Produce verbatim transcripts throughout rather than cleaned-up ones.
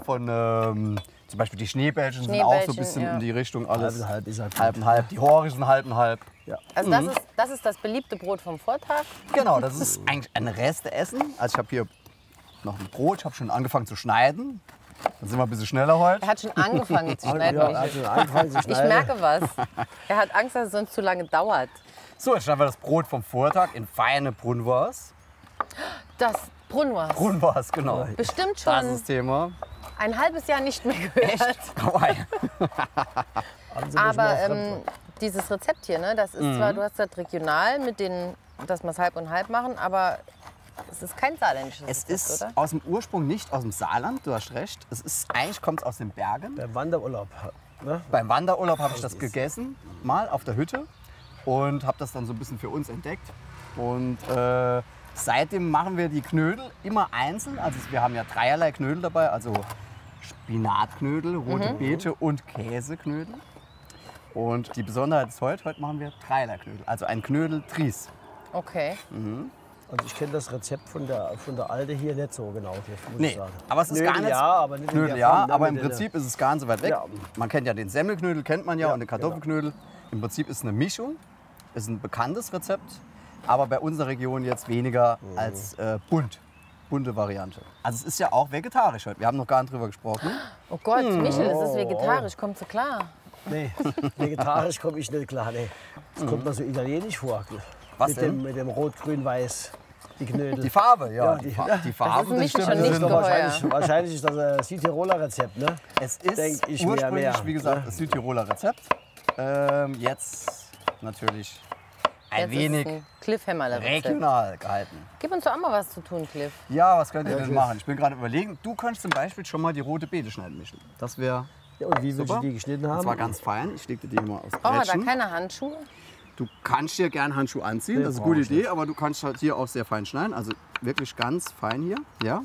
von ähm, zum Beispiel die Schneebällchen sind auch so ein Schneebällchen, bisschen ja. in die Richtung alles. Halb und halb ist halt halb und halb. Die Hori sind halb und halb. Ja. Also das, ist, das ist das beliebte Brot vom Vortag. Genau, das ist eigentlich ein Resteessen. Also ich habe hier noch ein Brot, ich habe schon angefangen zu schneiden. Dann sind wir ein bisschen schneller heute. Er hat schon angefangen zu schneiden. Ja, also anfangen zu Ich schneiden. merke was. Er hat Angst, dass es sonst zu lange dauert. So, jetzt schneiden wir das Brot vom Vortag in feine Brunwurst. Das Brunwurst. Brunwurst, genau. Bestimmt Das ist schon das Thema. ein halbes Jahr nicht mehr gehört. Echt? Kawaii. Haben Sie mich Aber mal ähm, fremd- dieses Rezept hier, ne, das ist Mhm. zwar, du hast das regional mit den, dass wir es halb und halb machen, aber es ist kein saarländisches Es Rezept, ist oder? aus dem Ursprung nicht aus dem Saarland, du hast recht. Es ist, eigentlich kommt es aus den Bergen. Beim Wanderurlaub. Ne? Beim Wanderurlaub habe ich das gegessen, mal auf der Hütte. Und habe das dann so ein bisschen für uns entdeckt. Und äh, seitdem machen wir die Knödel immer einzeln. Also wir haben ja dreierlei Knödel dabei. Also Spinatknödel, rote Beete und Käseknödel. Und die Besonderheit ist heute, heute machen wir dreierlei Knödel. Also ein Knödel-Tries. Okay. Also ich kenne das Rezept von der, von der Alte hier nicht so genau, muss Nee, ich sagen. aber es ist Knödel gar nicht. ja, aber nicht in Knödel der ja, Form, ne, aber im mit den- Prinzip ist es gar nicht so weit weg. Ja. Man kennt ja den Semmelknödel, kennt man ja, Ja, und den Kartoffelknödel. Im Prinzip ist es eine Mischung, ist ein bekanntes Rezept, aber bei unserer Region jetzt weniger als äh, bunt. Bunte Variante. Also es ist ja auch vegetarisch heute. Wir haben noch gar nicht drüber gesprochen. Oh Gott, Hm. Michel, es ist vegetarisch, kommt so klar. Nee, vegetarisch komme ich nicht klar. Nee. Das kommt mir so italienisch vor. Was mit denn? Dem, mit dem Rot-Grün-Weiß, die Knödel. Die Farbe, ja. Ja, die, die- Fa ja. die Farbe, Das ist Michel schon das nicht ist doch geheuer. wahrscheinlich, wahrscheinlich ist das ein Südtiroler Rezept, ne? Es ist Denk ich mir ursprünglich, mehr. wie gesagt, das Südtiroler Rezept. Ähm, jetzt natürlich ein Jetzt wenig ist es ein Cliffhammer-Rezept. regional gehalten. Gib uns doch auch mal was zu tun, Cliff. Ja, was könnt ihr denn Cliff. machen? Ich bin gerade überlegen, du könntest zum Beispiel schon mal die rote Beete schneiden, Michel. Das wäre Ja, und wie willst du super. die geschnitten Und haben? zwar ganz fein. Ich lege dir die mal aus Brauchen wir da Brettchen. keine Handschuhe? Du kannst hier gern Handschuhe anziehen, Nee, das ist eine brauch gute ich Idee, nicht. aber du kannst halt hier auch sehr fein schneiden. Also wirklich ganz fein hier. Ja,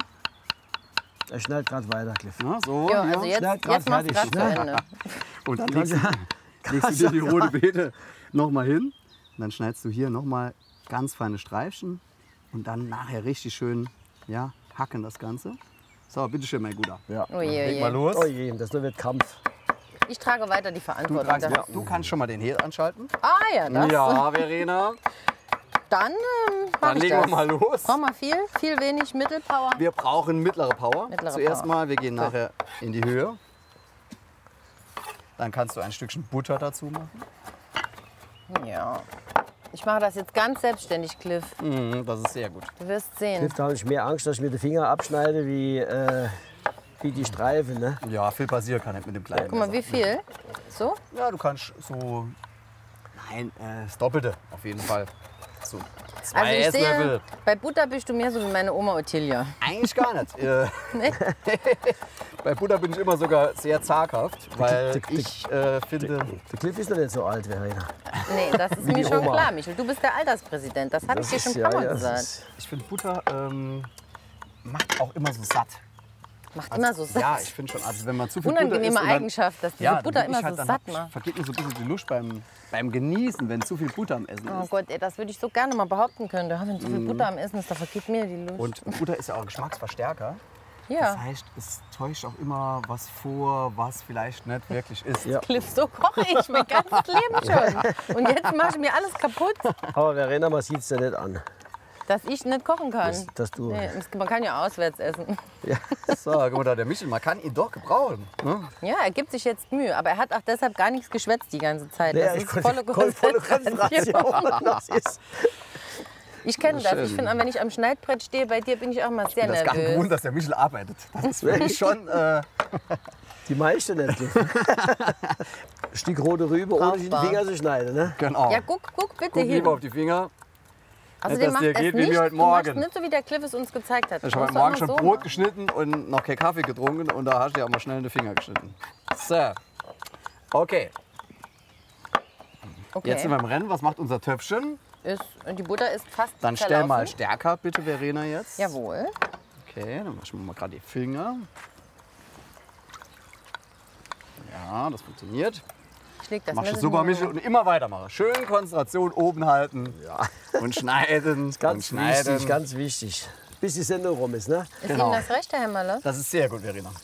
Er schnellt gerade weiter, Cliff. ja so. Ja, hier. also jetzt, Schnell, grad jetzt machst du fertig, gerade zu ne? Ende. Und dann legst, du- legst du dir die rote Beete noch mal hin. Und dann schneidest du hier noch mal ganz feine Streifchen. Und dann nachher richtig schön ja, hacken das Ganze. So, bitteschön, mein Guter. Ja. Oh je, oh Leg mal je. los. Oh je, das wird Kampf. Ich trage weiter die Du, Verantwortung. tragst, dafür. du kannst schon mal den Herd anschalten. Ah ja, das. Ja, Verena. Dann ähm, mach Dann ich legen das. wir mal los. Brauchen wir viel? Viel, wenig, Mittelpower? Wir brauchen mittlere Power. Mittlere Zuerst Power. mal, wir gehen nachher in die Höhe. Dann kannst du ein Stückchen Butter dazu machen. Ja. Ich mache das jetzt ganz selbstständig, Cliff. Mhm, das ist sehr gut. Du wirst sehen. Cliff, da habe ich mehr Angst, dass ich mir die Finger abschneide wie, äh, wie die Streifen. Ne? Ja, viel passieren kann nicht mit dem kleinen Guck mal, wie Messer. viel? So? Ja, du kannst so. Nein, äh, das Doppelte auf jeden Fall. So zwei Also ich sehe, Esslöffel. bei Butter bist du mehr so wie meine Oma Ottilia. Eigentlich gar nicht. Äh, Nee? Bei Butter bin ich immer sogar sehr zaghaft, weil tick, tick. ich äh, finde. Der Cliff ist noch nicht so alt, Verena. Nee, das ist Wie mir die schon Oma. klar, Michel. Du bist der Alterspräsident. Das habe ich dir schon ein ja, paar Mal ja, das gesagt. ist- Ich finde Butter ähm, macht auch immer so satt. Macht immer so satt. Ja, ich finde schon. Also wenn man zu viel Unangenehme Butter isst und dann- Eigenschaft, dass diese Ja, dann Butter bin ich immer halt, so dann satt hab- macht. vergeht mir so ein bisschen die Lust beim, beim Genießen, wenn zu viel Butter am Essen Oh ist. Gott, ey, das würde ich so gerne mal behaupten können. Ja, wenn so viel Butter am Essen ist, da vergeht mir die Lust. Und Butter ist ja auch ein Geschmacksverstärker. Das ja, heißt, es täuscht auch immer was vor, was vielleicht nicht wirklich ist. Ja. Cliff, so koche ich mein ganzes Leben schon. Und jetzt mache ich mir alles kaputt, Aber Verena, man sieht es ja nicht an. dass ich nicht kochen kann. Dass, dass du, Nee, es- man kann ja auswärts essen. So, guck mal da, der Michel, man kann ihn doch gebrauchen. Ne? Ja, er gibt sich jetzt Mühe, aber er hat auch deshalb gar nichts geschwätzt die ganze Zeit. Ja, Das ich ist konnte- volle voll- volle Konzentration. Konzentration. Das ist, Ich kenne das. Schön. Ich finde, wenn ich am Schneidbrett stehe, bei dir bin ich auch mal sehr Das ist gar nicht nervös. gewohnt, dass der Michel arbeitet. Das ist wirklich schon. Äh, die meiste nicht. Cliff. Stück rote Rübe, ohne die Brauchbar. Finger zu schneiden. Ne? genau. Ja, guck, guck bitte Guck hin. lieber auf die Finger. Also nicht, der dass macht dir es geht wie nicht, mir heute du machst Morgen. nicht so, wie der Cliff es uns gezeigt hat. Ich Du habe heute musst doch Morgen immer schon so Brot machen. geschnitten und noch keinen Kaffee getrunken und da hast du ja auch mal schnell in die Finger geschnitten. So. Okay, Okay. jetzt sind wir im Rennen. Was macht unser Töpfchen? Ist, und die Butter ist fast Dann stell verlaufen. mal stärker, bitte, Verena, jetzt. Jawohl. Okay, dann waschen wir mal gerade die Finger. Ja, das funktioniert. Ich leg das Machst du Messer super, hin. Michel. Und immer weitermachen. Schön Konzentration oben halten. Und schneiden. und Ganz schneiden. wichtig, ganz wichtig. Bis die Sendung rum ist. Ne? Ist Genau. Ihnen das recht, Herr Hämmerle? Das ist sehr gut, Verena.